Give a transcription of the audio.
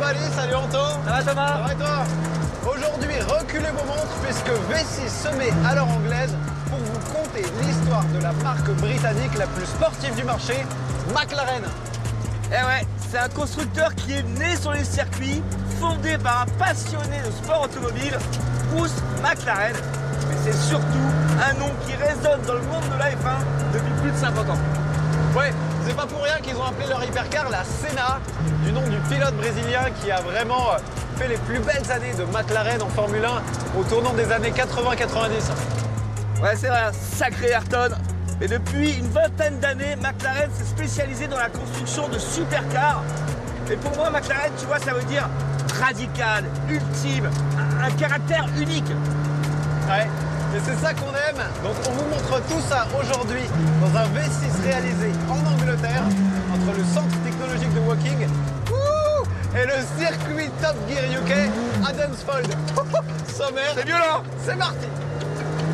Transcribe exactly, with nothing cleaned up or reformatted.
va Ali? Salut Anto. Ça va Thomas? Ça va et toi? Aujourd'hui, reculez vos montres puisque V six se met à l'heure anglaise pour vous conter l'histoire de la marque britannique la plus sportive du marché, McLaren. Eh ouais, c'est un constructeur qui est né sur les circuits, fondé par un passionné de sport automobile, Bruce McLaren. Mais c'est surtout un nom qui résonne dans le monde de la F un depuis plus de cinquante ans. Ouais, c'est pas pour rien qu'ils ont appelé leur hypercar la Senna, du nom du pilote brésilien qui a vraiment fait les plus belles années de McLaren en Formule un au tournant des années quatre-vingts quatre-vingt-dix. Ouais, c'est vrai, un sacré Ayrton. Mais depuis une vingtaine d'années, McLaren s'est spécialisé dans la construction de supercars. Et pour moi, McLaren, tu vois, ça veut dire radical, ultime, un, un caractère unique. Ouais, et c'est ça qu'on aime. Donc on vous montre tout ça aujourd'hui dans un V six réalisé en Angleterre, entre le centre technologique de Woking ouh, et le circuit Top Gear U K à Dunsfold. Sommaire, C'est violent. c'est parti.